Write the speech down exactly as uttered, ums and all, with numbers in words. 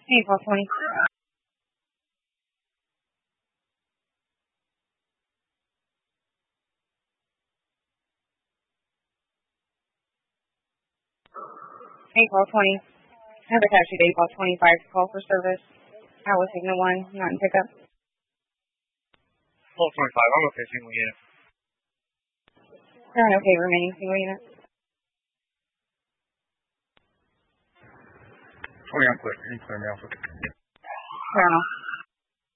April twenty. April twenty. I have a taxi to April twenty-five call for service. I was signal one, not in pickup. twelve twenty-five, I'm okay, single unit. They're on okay, remaining single unit. twenty, I'm clear. You can clear me off. They're on.